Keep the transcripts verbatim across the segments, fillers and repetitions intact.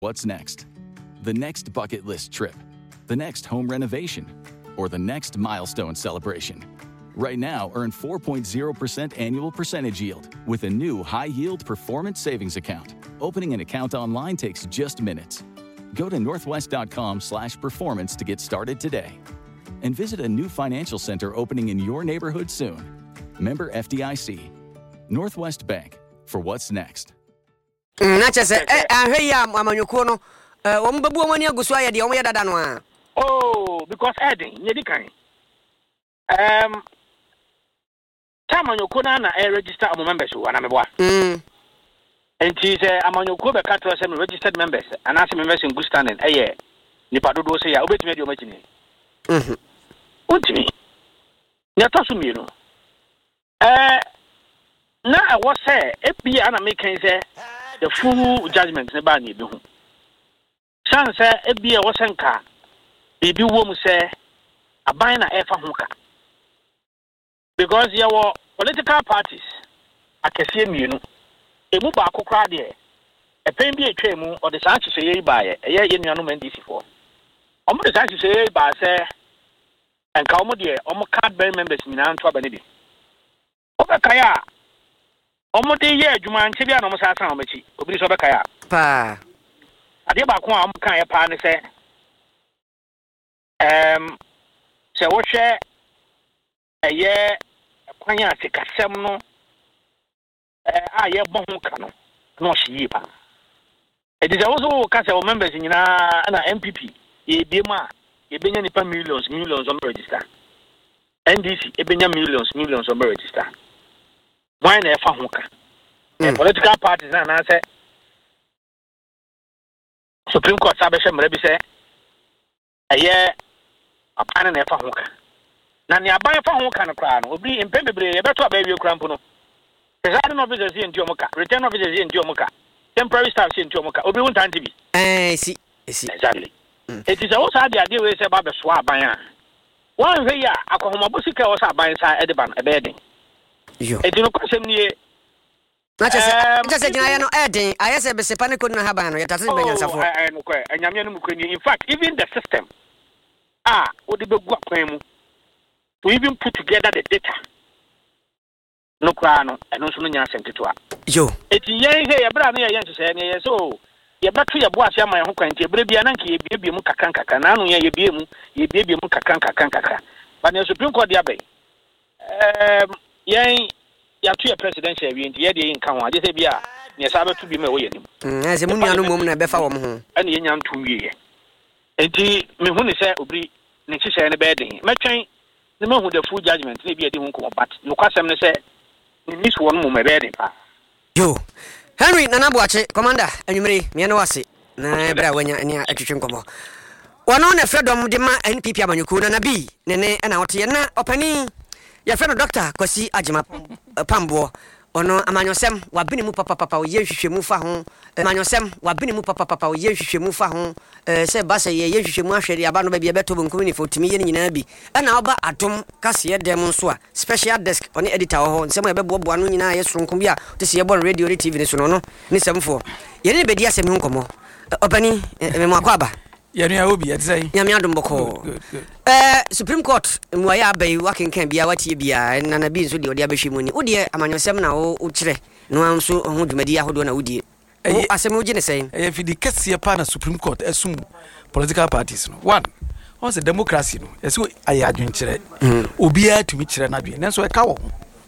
What's next? The next bucket list trip, the next home renovation, or the next milestone celebration. Right now, earn four point zero percent annual percentage yield with a new high-yield performance savings account. Opening an account online takes just minutes. Go to northwest.com slash performance to get started today. And visit a new financial center opening in your neighborhood soon. Member F D I C. Northwest Bank, for what's next. Nacha say eh ahwe ya amanyoko no eh wo mbabu omani aguso aye de wo ye dada no a. Oh, because Eddie, nye di kan. Um Amanyoko na na register am members wo na meboa. Mm. Enti say amanyoko be katro say registered members and as members in good standing eh nipa dodo say ya obetimi de o machine. Mhm. Utimi. Nya tosu mi no. Eh na I was say e bia na me kan say the full judgment ne ba na ebi hu. San say e bia wo senka bibi wo mu say aban na e fa ho ka. Because there were political parties akese mienu. Emu ba akokra de e pen bi etwa mu o de san hye ye ba ye ye ye nuanu man D C for. Omo de san hye ye ba say enka omo de omo card bearing members nyina nto aba ne bi. Obekaya omo de ye adwuma nche bia na omo sa san omachi obi so obekaya Pa ade ba ko a omo kan ye pa ne say em se wo hwe eye kwanya sikasem no eh a ye bo ho ka no no hye pa e de wo so ka se o members nyina na M P P e bi ma e benya nipa millions millions on register N D C e benya millions millions on register. Why na fa ho ka mm. Political parties na na say Supreme Court sabe she mra bi say aye apana na fa ho ka na ne aban fa ho ka no kra no obi empem bebre ye beto aba wie kra mpo no presiding officers ye nti omoka return officers ye nti omoka temporary staff ye nti omoka obi won tanti bi eh si si exactly mm. It is also the idea we say ba be so aban a one hwe ya akohomabo sika wo sa aban sa e de ba no e be den yo e di no kwasem nie nacha se nacha se gina ya no e den ayese be sepa ne ko na haban no yatase be nyansafo eh no kwa anyame no mukoni. In fact, even the system ah wo de be gu akwan mu to even put together the data no kwa no eno so no nya senteto yo eti yen he yebra no ye yen se ne ye so ye beto ye bo ase aman ho kwan ti ebra bia na nka ye bie mu kakan kakan na no ye ye bie mu ye bie bie mu kakan kakan kakan ba ne Supreme Court dia be em yen ya to your presidential wi nti ye de yin kan ho ade se bia ne sa beto bi ma wo ye nim mm ase mu nuanu mom na be fa wo ho ane ye nya ntum wi ye enti me hu ne se obri ne hye ne be den metwen ne ma hu the full judgment ne bi ade hu ko but no kwasem ne se ni so won mom be den pa yo Henry Nanabuache commander anwumre me no wase na bra wanya ani atwetwe nkomo wono na fredom de ma N P P amanyuku na nabi ne ne na wote na opani ya friend doctor Kwasi Agema Pambo ono amanyosem wabene mu papa papa ye hwehwemu fa ho amanyosem wabene mu papa papa ye hwehwemu fa ho eh se ba se ye hwehwemu ahwere aba no ba bia beto bonkum ni fotimi ye nyina bi na oba atom kase dem nso a special desk oni editor ho nsem e bebobo anu nyina ye soronko bia to se ye bon radio ni T V ni so no no ni semfo ye ne bedi asem nkomo opani me mo akwaba ya nua obi ya tsai nyame adomboko eh Supreme Court mu ya abai wakenkan bia watie bia na na bi nso de odi abehwemu ni wode amanyosem na wo kire no anso ho dwumadi ahodo na wodie o asem wo gine sei eh fidi kase pa na Supreme Court esum political parties no one on se democracy no eso aye adwenkire obi a tumi kire na dwe nanso e ka wo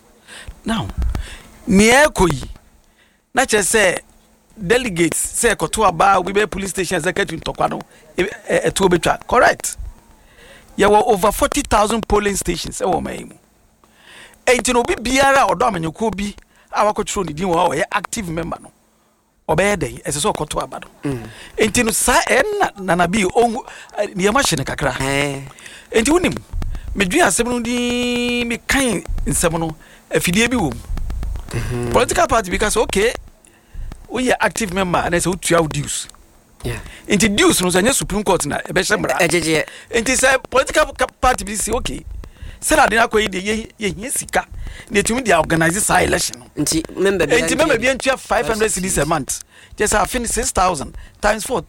now me ekoyi na che se delegates say koto aba we be police station secretary ntokwa no eto betwa correct there were over forty thousand polling stations e wo mai mu enti no bi biara odo amanyeko bi awakotro ni din wo ye active member no obeye den ese so koto aba no enti no sa en na na bi on ne machine kakra eh enti wonim medwi asem no di me kan nsem no afidie bi wo political party because okay we are active member and say two dues. Yeah. Into dues no say Supreme Court na e be shemra. Ejeje. Into say political party be say okay. Say na dey akoyi dey ye hia sika. Na tumi dey organize say election. Nti member be. Nti member be ntua five hundred cedis a month. Just have finish six thousand times four